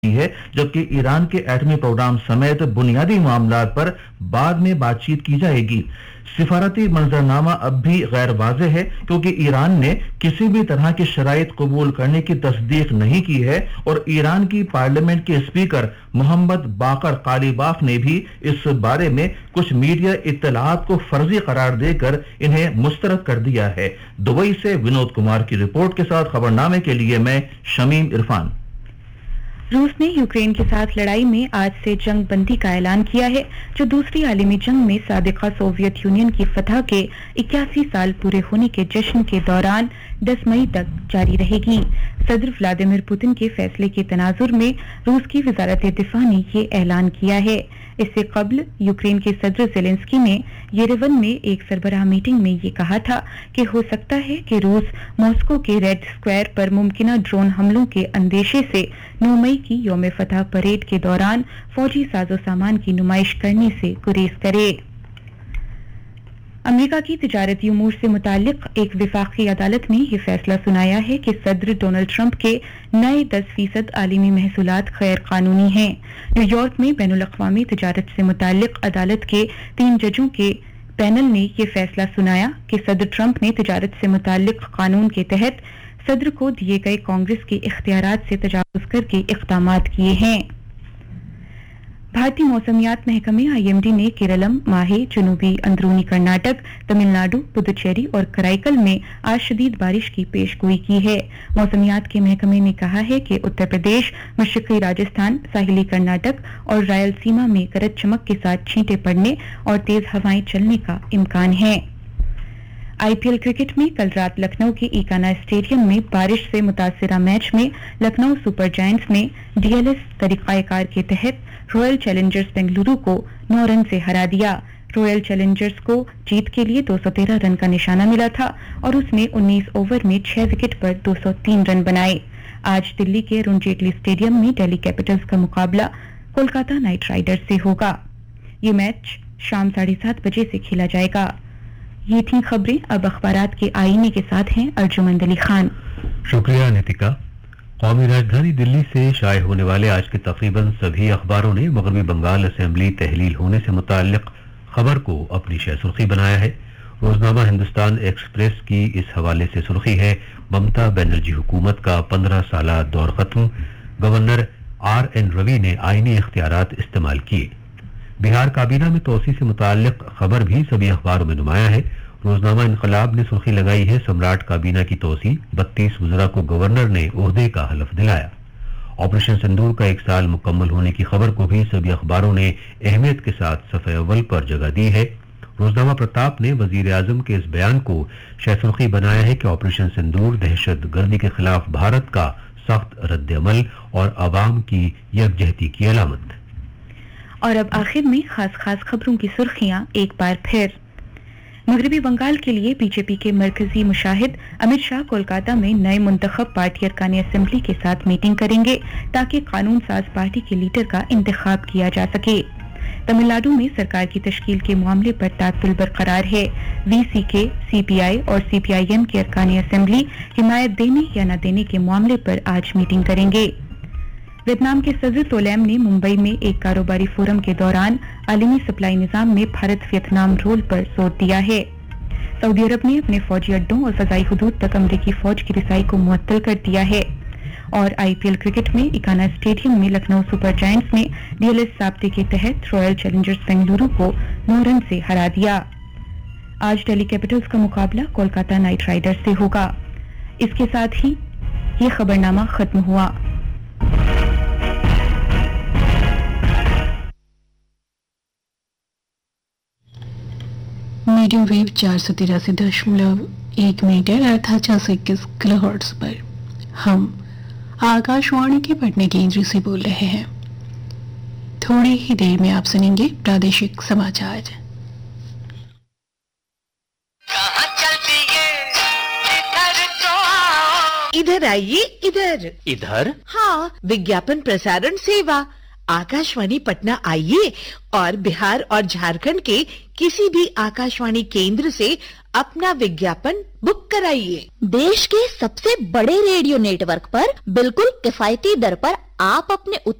है, जबकि ईरान के एटमी प्रोग्राम समेत बुनियादी मामलात पर बाद में बातचीत की जाएगी। सिफारती मंजरनामा अब भी गैर वाज़ेह है क्योंकि ईरान ने किसी भी तरह की शराइत कबूल करने की तस्दीक नहीं की है और ईरान की पार्लियामेंट के स्पीकर मोहम्मद बाकर कालीबाफ ने भी इस बारे में कुछ मीडिया इत्तलाआत को फर्जी करार देकर इन्हें मुस्तरद कर दिया है। दुबई से विनोद कुमार की रिपोर्ट के साथ खबरनामे के लिए मैं शमीम इरफान। रूस ने यूक्रेन के साथ लड़ाई में आज से जंग बंदी का ऐलान किया है, जो दूसरी आलमी जंग में साबिका सोवियत यूनियन की फतह के 81 साल पूरे होने के जश्न के दौरान 10 मई तक जारी रहेगी। सदर व्लादिमीर पुतिन के फैसले के तनाजुर में रूस की वजारत दिफा ने ये ऐलान किया है। इससे कबल यूक्रेन के सदर ज़ेलेंस्की ने येरेवन में एक सरबराह मीटिंग में ये कहा था कि हो सकता है कि रूस मॉस्को के रेड स्क्वायर पर मुमकिना ड्रोन हमलों के अंदेशे से 9 मई की यौम फतह परेड के दौरान फौजी साजो सामान की नुमाइश करने से गुरेज करे। अमेरिका की तिजारती उमूर से मुताल्लिक एक विफाकी अदालत ने यह फैसला सुनाया है कि सदर डोनाल्ड ट्रंप के नए 10% आलिमी महसूलात गैर कानूनी हैं। न्यूयॉर्क में बैनुल अक़वामी तिजारत से मुताल्लिक अदालत के 3 जजों के पैनल ने यह फैसला सुनाया कि सदर ट्रंप ने तिजारत से मुताल्लिक कानून के तहत सदर को दिए गए कांग्रेस के इख्तियारात से तजावुज़ करके इक़दामात किए हैं। भारतीय मौसमियात महकमे IMD ने केरलम, माहे, जनूबी अंदरूनी कर्नाटक, तमिलनाडु, पुदुचेरी और कराईकल में आज शदीद बारिश की पेशगोई की है। मौसमियात के महकमे ने कहा है कि उत्तर प्रदेश, मशरक़ी राजस्थान, साहिली कर्नाटक और रायलसीमा में गरज चमक के साथ छींटे पड़ने और तेज हवाएं चलने का इम्कान है। IPL क्रिकेट में कल रात लखनऊ के ईकाना स्टेडियम में बारिश से मुतासिरा मैच में लखनऊ सुपर जायंट्स ने DLS तरीक़ाकार के तहत रॉयल चैलेंजर्स बेंगलुरु को 9 रन से हरा दिया। रॉयल चैलेंजर्स को जीत के लिए 213 रन का निशाना मिला था और उसने 19 ओवर में 6 विकेट पर 203 रन बनाए। आज दिल्ली के अरुण जेटली स्टेडियम में दिल्ली कैपिटल्स का मुकाबला कोलकाता नाइट राइडर्स से होगा। ये मैच शाम 7:30 बजे से खेला जाएगा। ये थी खबरें। अब अखबारात के आईने के साथ हैं अर्जुमंद अली खान। शुक्रिया नितिका। कौमी राजधानी दिल्ली से शाये होने वाले आज के तकरीबन सभी अखबारों ने मगरबी बंगाल असेंबली तहलील होने से मुताल्लिक खबर को अपनी शह सुर्खी बनाया है। रोजनामा हिंदुस्तान एक्सप्रेस की इस हवाले से सुर्खी है, ममता बनर्जी हुकूमत का 15 साला दौर खत्म, गवर्नर RN रवि ने आईनी इख्तियारात इस्तेमाल किए। बिहार काबीना में तोसी से मुताल्लिक खबर भी सभी अखबारों में नुमाया है। रोजनामा इनकलाब ने सुर्खी लगाई है, सम्राट काबीना की तोसी, 32 वज़रा को गवर्नर ने ओहदे का हलफ दिलाया। ऑपरेशन सिंदूर का 1 साल मुकम्मल होने की खबर को भी सभी अखबारों ने अहमियत के साथ सफ़े अव्वल पर जगह दी है। रोजनामा प्रताप ने वजीर आजम के इस बयान को शह सुर्खी बनाया है कि ऑपरेशन सिंदूर दहशत गर्दी के खिलाफ भारत का सख्त रद्द अमल और अवाम की यकजहती की अलामत। और अब आखिर में खास खबरों की सुर्खियां एक बार फिर। मगरबी बंगाल के लिए बीजेपी के मरकजी मुशाहिद अमित शाह कोलकाता में नए मुंतखब पार्टी अरकान असेंबली के साथ मीटिंग करेंगे ताकि कानून साज पार्टी के लीडर का इंतखाब किया जा सके। तमिलनाडु में सरकार की तश्कील के मामले पर तातुल बरकरार है। VCK, CPI और CPIM के अरकान असेंबली हिमायत देने या न देने के मामले पर आज मीटिंग करेंगे। वियतनाम के सदर तोलैम ने मुंबई में एक कारोबारी फोरम के दौरान आलमी सप्लाई निजाम में भारत वियतनाम रोल पर जोर दिया है। सऊदी अरब ने अपने फौजी अड्डों और फजाई हुदूद तक अमरीकी फौज की रिसाई को मुअत्तल कर दिया है। और IPL क्रिकेट में ईकाना स्टेडियम में लखनऊ सुपर जायंट्स ने DLS ज़ाब्ते के तहत रॉयल चैलेंजर्स बेंगलुरु को 9 रन से हरा दिया। आज दिल्ली कैपिटल्स का मुकाबला कोलकाता नाइट राइडर्स से होगा। इसके साथ ही ये खबरनामा खत्म हुआ। मीडियम वेव 483.1 मीटर अर्थात 421 किलोहर्ट्ज पर हम आकाशवाणी के पटना केंद्र से बोल रहे हैं। थोड़ी ही देर में आप सुनेंगे प्रादेशिक समाचार। इधर आइए, इधर। इधर? हाँ, विज्ञापन प्रसारण सेवा आकाशवाणी पटना आइए और बिहार और झारखंड के किसी भी आकाशवाणी केंद्र से अपना विज्ञापन बुक कराइए। देश के सबसे बड़े रेडियो नेटवर्क पर बिल्कुल किफायती दर पर आप अपने